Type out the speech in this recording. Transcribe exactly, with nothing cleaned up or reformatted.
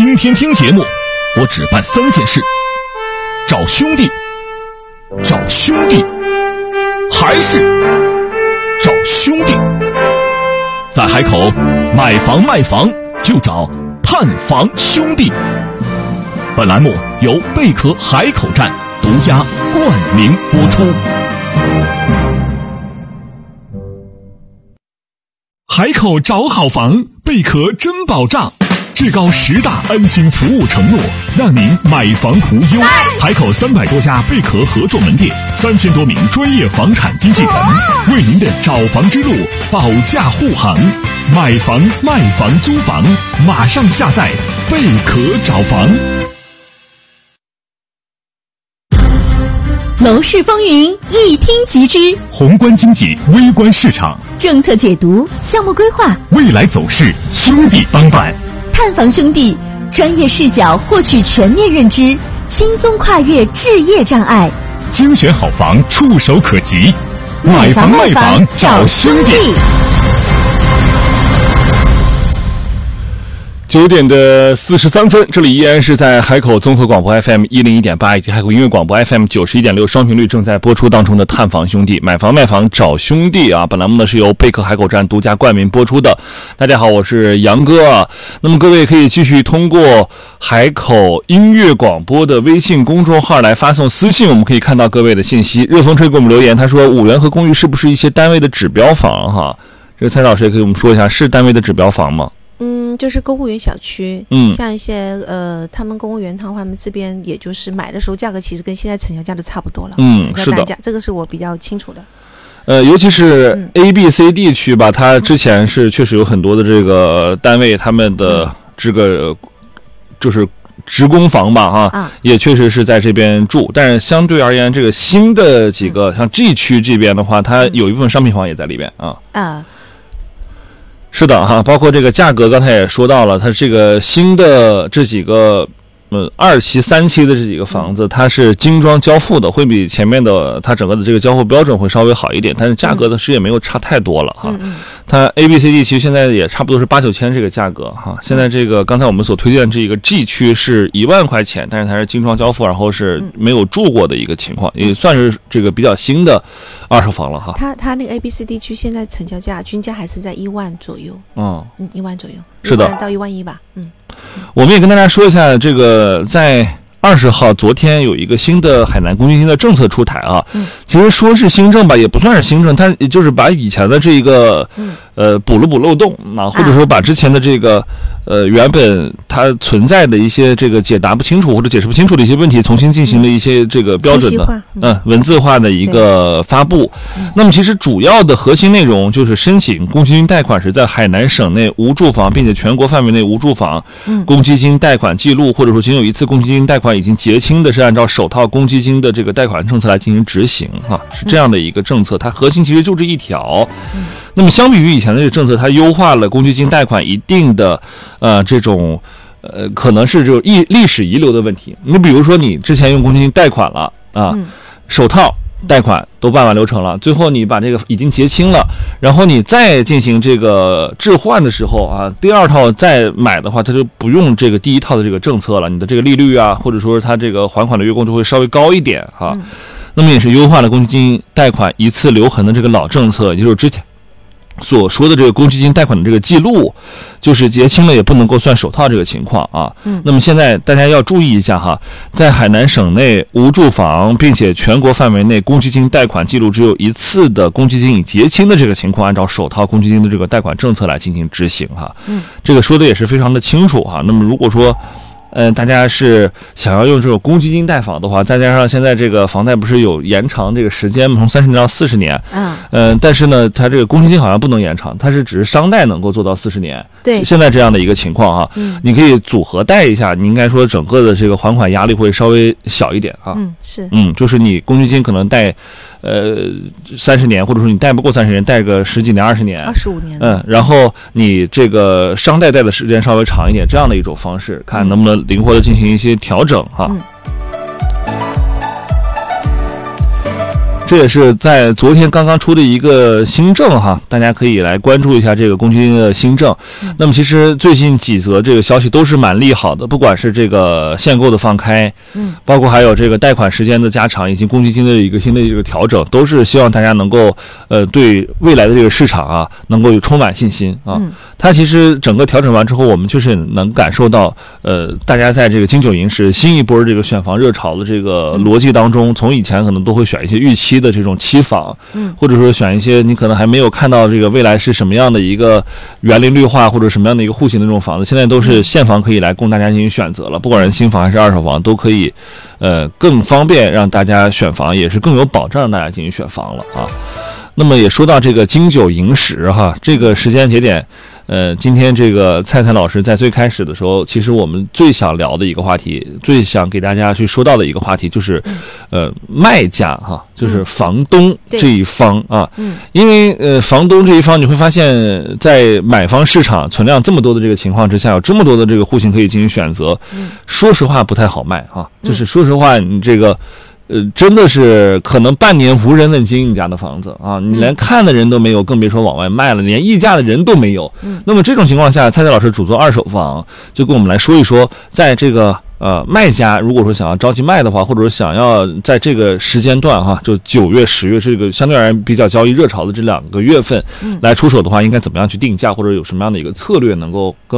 今天听节目，我只办三件事：找兄弟，找兄弟，还是找兄弟。在海口买房卖房就找探房兄弟。本栏目由贝壳海口站独家冠名播出。海口找好房，贝壳真保障。至高十大安心服务承诺，让您买房无忧。海口三百多家贝壳合作门店，三千多名专业房产经纪人，为您的找房之路保驾护航。买房、卖房、租房，马上下载贝壳找房。 楼市风云一听即知， 宏观经济，微观市场， 政策解读，项目规划， 未来走势，兄弟帮办。 探房兄弟专业视角获取全面认知，轻松跨越置业障碍， 精选好房触手可及。买房卖房找兄弟。九点的四十三分，这里依然是在海口综合广播 F M 一零一点八以及海口音乐广播 F M 九十一点六双频率正在播出当中的探房兄弟，买房卖房找兄弟啊！本栏目呢是由贝壳海口站独家冠名播出的。大家好，我是杨哥啊。那么各位可以继续通过海口音乐广播的微信公众号来发送私信，我们可以看到各位的信息。热风吹给我们留言，他说五元和公寓是不是一些单位的指标房哈？这个蔡老师也可以我们说一下，是单位的指标房吗？ 嗯，就是公务员小区， 嗯， 像一些呃，他们公务员他们这边也就是买的时候价格其实跟现在成交价都差不多了， 嗯， 成交单价，这个是我比较清楚的。 呃，尤其是 A、B、C、D 区吧，它之前是确实有很多的这个单位，他们的这个就是职工房吧，哈、啊，也确实是在这边住。但是相对而言，这个新的几个、嗯、像 G 区这边的话，它有一部分商品房也在里边啊。 啊。 是的哈，包括这个价格，刚才也说到了，它这个新的这几个，呃，二期、三期的这几个房子，它是精装交付的，会比前面的它整个的这个交付标准会稍微好一点，但是价格的是也没有差太多了哈。 嗯、 它 A、B、C、D 区现在也差不多是八九千这个价格哈。现在这个刚才我们所推荐这个 G 区是一万块钱，但是它是精装交付，然后是没有住过的一个情况，也算是这个比较新的二手房了哈。 它它那个 A、B、C、D 区现在成交价均价还是在一万左右， 嗯， 嗯，一万左右， 是的， 一万到一万一吧，嗯。 我们也跟大家说一下，这个在二十号昨天有一个新的海南公积金的政策出台啊。 嗯， 其实说是新政吧，也不算是新政，它也就是把以前的这个呃补了补漏洞啊，或者说把之前的这个呃原本它存在的一些这个解答不清楚或者解释不清楚的一些问题，重新进行了一些这个标准的嗯、呃、文字化的一个发布。那么其实主要的核心内容就是申请公积金贷款时，在海南省内无住房，并且全国范围内无住房， 嗯， 公积金贷款记录或者说仅有一次公积金贷款已经结清的，是按照首套公积金的这个贷款政策来进行执行哈、啊，是这样的一个政策，它核心其实就这一条。 嗯， 那么相比于以前的这个政策，它优化了公积金贷款一定的呃这种呃可能是这种历历史遗留的问题。你比如说你之前用公积金贷款了啊， 嗯、 首套贷款都办完流程了，最后你把这个已经结清了，然后你再进行这个置换的时候啊，第二套再买的话，它就不用这个第一套的这个政策了，你的这个利率啊，或者说它这个还款的月供就会稍微高一点哈、啊嗯。 那么也是优化了公积金贷款一次留痕的这个老政策，也就是之前所说的这个公积金贷款的这个记录，就是结清了也不能够算首套这个情况啊。 嗯， 那么现在大家要注意一下哈，在海南省内无住房，并且全国范围内公积金贷款记录只有一次的公积金已结清的这个情况，按照首套公积金的这个贷款政策来进行执行哈。 嗯，这个说的也是非常的清楚哈。那么如果说呃，大家是想要用这种公积金贷房的话，再加上现在这个房贷不是有延长这个时间吗？从三十年到四十年。 嗯。 呃，但是呢，它这个公积金好像不能延长，它是只是商贷能够做到四十年。 对。现在这样的一个情况啊， 嗯， 你可以组合贷一下，你应该说整个的这个还款压力会稍微小一点啊。 嗯，是。 嗯，就是你公积金可能贷，呃，三十年，或者说你贷不够三十年，贷个十几年、二十年、 二十五年。 嗯，然后你这个商贷贷的时间稍微长一点，这样的一种方式，看能不能灵活的进行一些调整哈。 嗯， 这也是在昨天刚刚出的一个新政哈，大家可以来关注一下这个公积金的新政。嗯、那么其实最近几则这个消息都是蛮利好的，不管是这个限购的放开，嗯，包括还有这个贷款时间的加长，以及公积金的一个新的一个调整，都是希望大家能够呃对未来的这个市场啊能够有充满信心啊。嗯、它其实整个调整完之后，我们就是能感受到呃大家在这个金九银十新一波这个选房热潮的这个逻辑当中，从以前可能都会选一些预期的这种期房，嗯，或者说选一些你可能还没有看到这个未来是什么样的一个园林绿化或者什么样的一个户型的这种房子，现在都是现房可以来供大家进行选择了，不管是新房还是二手房都可以，呃，更方便让大家选房，也是更有保障让大家进行选房了啊。那么也说到这个金九银十哈，这个时间节点。呃，今天这个蔡蔡老师在最开始的时候，其实我们最想聊的一个话题，最想给大家去说到的一个话题，就是，呃，卖家哈，就是房东这一方啊，嗯，因为呃，房东这一方你会发现在买方市场存量这么多的这个情况之下，有这么多的这个户型可以进行选择，嗯，说实话不太好卖啊，就是说实话你这个。呃，真的是可能半年无人问津你家的房子啊，你连看的人都没有，更别说往外卖了，连议价的人都没有。嗯，那么这种情况下，蔡蔡老师主做二手房，就跟我们来说一说，在这个呃卖家如果说想要着急卖的话，或者说想要在这个时间段哈，就九月、十月这个相对而言比较交易热潮的这两个月份来出手的话，应该怎么样去定价，或者有什么样的一个策略能够更